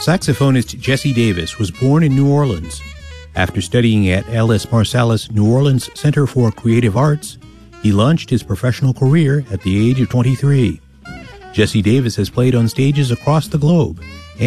Saxophonist Jesse Davis was born in New Orleans. After studying at L.S. Marsalis New Orleans Center for Creative Arts, he launched his professional career at the age of 23. Jesse Davis has played on stages across the globe,